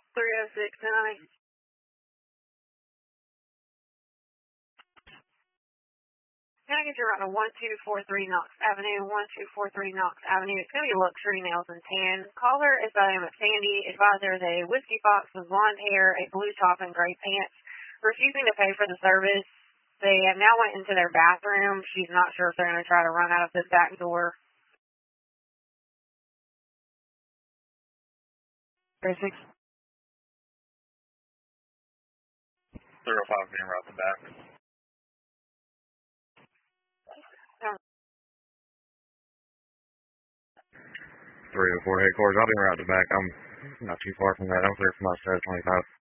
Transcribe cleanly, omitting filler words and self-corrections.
306 tonight. Can I get your route to 1243 Knox Avenue, 1243 Knox Avenue? It's going to be Luxury Nails and Tan. Caller is Sandy. Advisor is a whiskey fox with blonde hair, a blue top, and gray pants. Refusing to pay for the service. They have now went into their bathroom. She's not sure if they're going to try to run out of this back door. 36. 305 being routed back. 304 headquarters, I'll be routed back. I'm not too far from that. I'm clear for my 25.